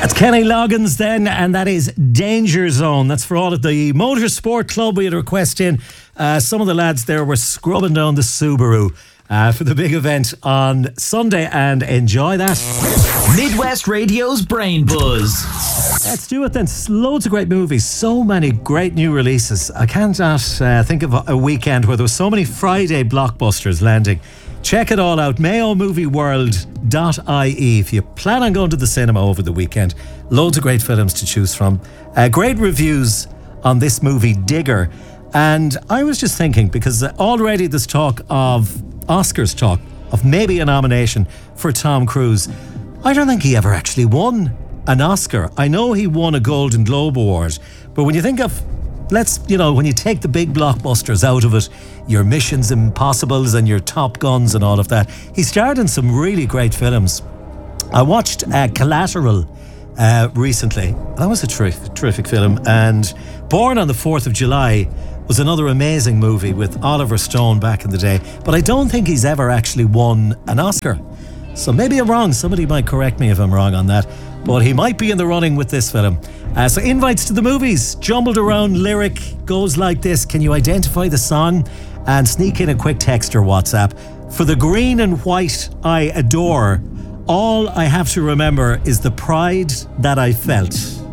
That's Kenny Loggins then, and that is Danger Zone. That's for all of the Motorsport Club. We had a request in. Some of the lads there were scrubbing down the Subaru for the big event on Sunday, and enjoy that. Midwest Radio's Brain Buzz. Let's do it then. Loads of great movies, so many great new releases. I cannot think of a weekend where there were so many Friday blockbusters landing. Check it all out, mayomovieworld.ie. If you plan on going to the cinema over the weekend, loads of great films to choose from. Great reviews on this movie, Digger. And I was just thinking, because already there's talk of Oscars talk, of maybe a nomination for Tom Cruise. I don't think he ever actually won an Oscar. I know he won a Golden Globe Award, but when you think of, when you take the big blockbusters out of it, your Missions Impossibles and your Top Guns and all of that, he starred in some really great films. I watched Collateral recently. That was a terrific film. And Born on the 4th of July was another amazing movie with Oliver Stone back in the day. But I don't think he's ever actually won an Oscar. So maybe I'm wrong. Somebody might correct me if I'm wrong on that. But he might be in the running with this film. So invites to the movies, jumbled around lyric, goes like this. Can you identify the song? And sneak in a quick text or WhatsApp. For the green and white I adore, all I have to remember is the pride that I felt.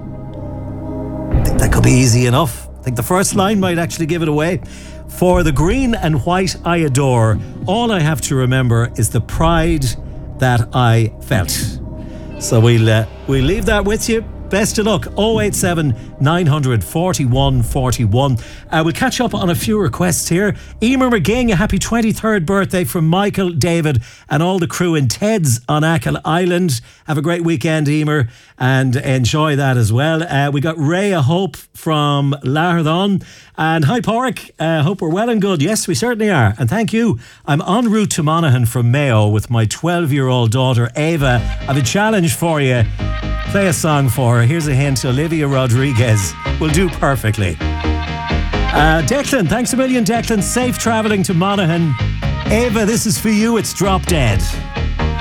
I think that could be easy enough. I think the first line might actually give it away. For the green and white I adore, all I have to remember is the pride that I felt. So we'll leave that with you. Best of luck. 087 900 41 41. We'll catch up on a few requests here. Emer McGing, a happy 23rd birthday from Michael, David and all the crew in Ted's on Achill Island. Have a great weekend, Emer, and enjoy that as well. We got Ray, a hope from Larthon. And hi, Porrick. Hope we're well and good. Yes, we certainly are. And thank you. I'm en route to Monaghan from Mayo with my 12-year-old daughter, Ava. I have a challenge for you. Play a song for her. Here's a hint. Olivia Rodriguez will do perfectly. Declan, thanks a million, Declan. Safe travelling to Monaghan. Ava, this is for you. It's Drop Dead.